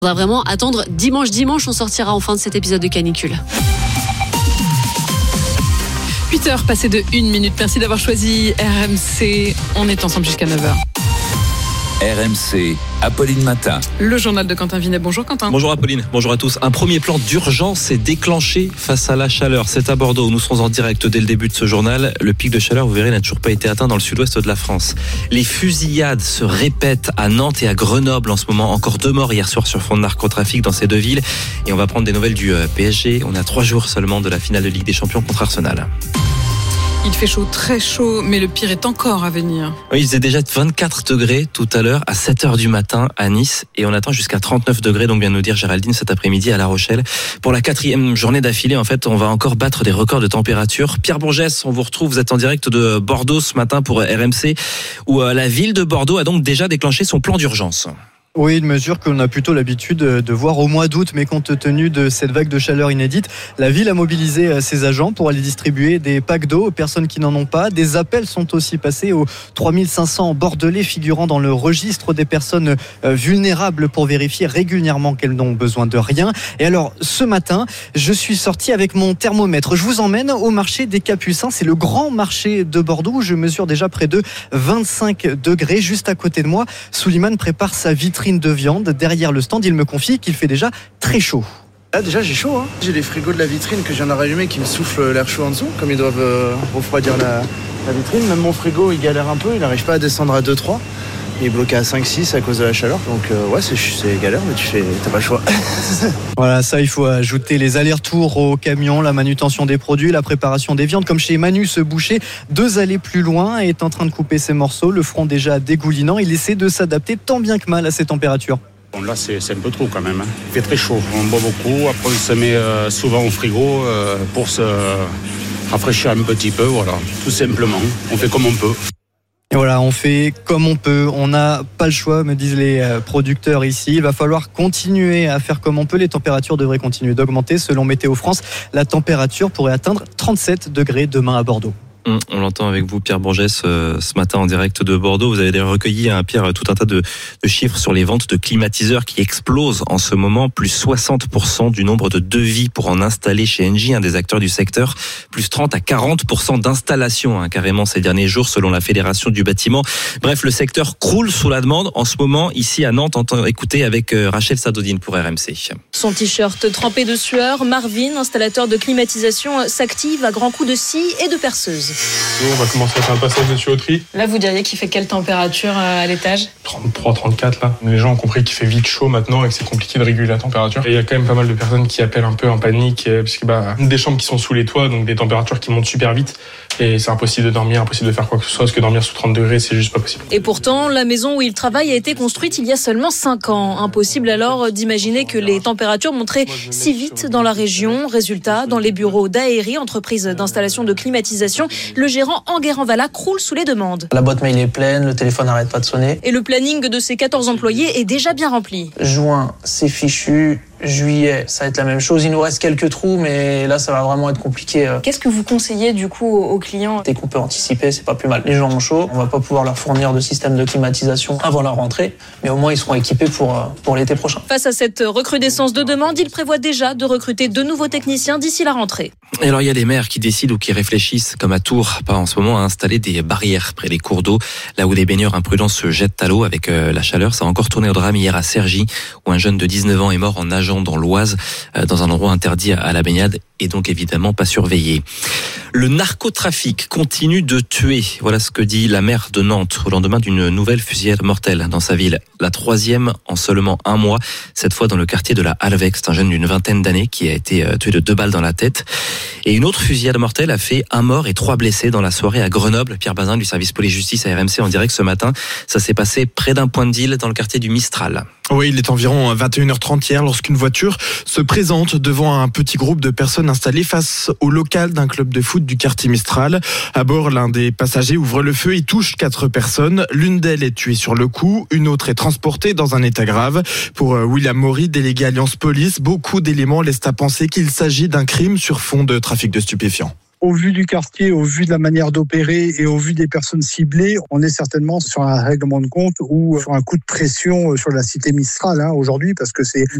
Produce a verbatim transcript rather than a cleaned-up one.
On va vraiment attendre dimanche. Dimanche, on sortira enfin de cet épisode de canicule. huit heures passées de une minute. Merci d'avoir choisi R M C. On est ensemble jusqu'à neuf heures. R M C, Apolline Matin. Le journal de Quentin Vinet. Bonjour Quentin. Bonjour Apolline, bonjour à tous. Un premier plan d'urgence est déclenché face à la chaleur. C'est à Bordeaux où nous serons en direct dès le début de ce journal. Le pic de chaleur, vous verrez, n'a toujours pas été atteint dans le sud-ouest de la France. Les fusillades se répètent à Nantes et à Grenoble en ce moment. Encore deux morts hier soir sur fond de narcotrafic dans ces deux villes. Et on va prendre des nouvelles du P S G. On a trois jours seulement de la finale de Ligue des Champions contre Arsenal. Il fait chaud, très chaud, mais le pire est encore à venir. Oui, il faisait déjà vingt-quatre degrés tout à l'heure à sept heures du matin à Nice et on attend jusqu'à trente-neuf degrés, donc vient de nous dire Géraldine cet après-midi à La Rochelle. Pour la quatrième journée d'affilée, en fait, on va encore battre des records de température. Pierre Bourgès, on vous retrouve, vous êtes en direct de Bordeaux ce matin pour R M C, où la ville de Bordeaux a donc déjà déclenché son plan d'urgence. Oui, une mesure qu'on a plutôt l'habitude de voir au mois d'août, mais compte tenu de cette vague de chaleur inédite, la ville a mobilisé ses agents pour aller distribuer des packs d'eau aux personnes qui n'en ont pas. Des appels sont aussi passés aux trois mille cinq cents bordelais figurant dans le registre des personnes vulnérables pour vérifier régulièrement qu'elles n'ont besoin de rien. Et alors, ce matin, je suis sorti avec mon thermomètre. Je vous emmène au marché des Capucins. C'est le grand marché de Bordeaux où je mesure déjà près de vingt-cinq degrés. Juste à côté de moi, Souleymane prépare sa vitrine de viande. Derrière le stand, il me confie qu'il fait déjà très chaud. Là déjà j'ai chaud, hein. J'ai les frigos de la vitrine que je viens de rallumer qui me soufflent l'air chaud en dessous, comme ils doivent euh, refroidir la, la vitrine. Même mon frigo il galère un peu, il n'arrive pas à descendre à deux trois. Il est bloqué à cinq six à cause de la chaleur, donc euh, ouais c'est, c'est galère, mais tu fais, t'as pas le choix. Voilà, ça il faut ajouter les allers-retours au camion, la manutention des produits, la préparation des viandes, comme chez Manu ce boucher, deux allées plus loin, est en train de couper ses morceaux, le front déjà dégoulinant, il essaie de s'adapter tant bien que mal à ces températures. Bon, là c'est, c'est un peu trop quand même, hein. Il fait très chaud, on boit beaucoup, après on se met euh, souvent au frigo euh, pour se rafraîchir un petit peu, voilà, tout simplement, on fait comme on peut. Et voilà, on fait comme on peut, on n'a pas le choix, me disent les producteurs ici. Il va falloir continuer à faire comme on peut. Les températures devraient continuer d'augmenter. Selon Météo France, la température pourrait atteindre trente-sept degrés demain à Bordeaux. On l'entend avec vous, Pierre Bourgès, euh, ce matin en direct de Bordeaux. Vous avez d'ailleurs recueilli, hein, Pierre, tout un tas de, de chiffres sur les ventes de climatiseurs qui explosent en ce moment. Plus soixante pour cent du nombre de devis pour en installer chez Engie, un des acteurs du secteur. Plus trente à quarante pour cent d'installations, hein, carrément ces derniers jours, selon la Fédération du bâtiment. Bref, le secteur croule sous la demande. En ce moment, ici à Nantes, on écoutez avec euh, Rachel Sadodine pour R M C. Son t-shirt trempé de sueur, Marvin, installateur de climatisation, s'active à grands coups de scie et de perceuse. On va commencer à faire un passage de tuyauterie. Là, vous diriez qu'il fait quelle température à l'étage ? trente-trois trente-quatre là. Les gens ont compris qu'il fait vite chaud maintenant et que c'est compliqué de réguler la température. Et il y a quand même pas mal de personnes qui appellent un peu en panique parce que bah, des chambres qui sont sous les toits, donc des températures qui montent super vite. Et c'est impossible de dormir, impossible de faire quoi que ce soit parce que dormir sous trente degrés, c'est juste pas possible. Et pourtant, la maison où il travaille a été construite il y a seulement cinq ans. Impossible alors d'imaginer que les températures monteraient si vite dans la région. Résultat, dans les bureaux d'Aéri, entreprise d'installation de climatisation, le gérant Enguerrand-Valla croule sous les demandes. La boîte mail est pleine, le téléphone n'arrête pas de sonner. Et le planning de ses quatorze employés est déjà bien rempli. Juin, c'est fichu. Juillet, ça va être la même chose. Il nous reste quelques trous, mais là, ça va vraiment être compliqué. Qu'est-ce que vous conseillez du coup aux clients ? Dès qu'on peut anticiper, c'est pas plus mal. Les gens ont chaud, on va pas pouvoir leur fournir de système de climatisation avant la rentrée, mais au moins ils seront équipés pour, pour l'été prochain. Face à cette recrudescence de demande, il prévoit déjà de recruter de nouveaux techniciens d'ici la rentrée. Et alors il y a des maires qui décident ou qui réfléchissent, comme à Tours, pas en ce moment, à installer des barrières près des cours d'eau, là où des baigneurs imprudents se jettent à l'eau avec euh, la chaleur. Ça a encore tourné au drame hier à Cergy, où un jeune de dix-neuf ans est mort en nageant dans l'Oise, euh, dans un endroit interdit à la baignade et donc évidemment pas surveillé. Le narcotrafic continue de tuer. Voilà ce que dit la maire de Nantes au lendemain d'une nouvelle fusillade mortelle dans sa ville. La troisième en seulement un mois, cette fois dans le quartier de la Halvec. C'est un jeune d'une vingtaine d'années qui a été tué de deux balles dans la tête. Et une autre fusillade mortelle a fait un mort et trois blessés dans la soirée à Grenoble. Pierre Bazin du service police-justice à R M C en direct ce matin. Ça s'est passé près d'un point de deal dans le quartier du Mistral. Oui, il est environ vingt et une heures trente hier lorsqu'une voiture se présente devant un petit groupe de personnes installées face au local d'un club de foot du quartier Mistral. À bord, l'un des passagers ouvre le feu et touche quatre personnes. L'une d'elles est tuée sur le coup, une autre est transportée dans un état grave. Pour William Maury, délégué Alliance Police, beaucoup d'éléments laissent à penser qu'il s'agit d'un crime sur fond de trafic de stupéfiants. Au vu du quartier, au vu de la manière d'opérer et au vu des personnes ciblées, on est certainement sur un règlement de compte ou sur un coup de pression sur la cité Mistral hein, aujourd'hui, parce que c'est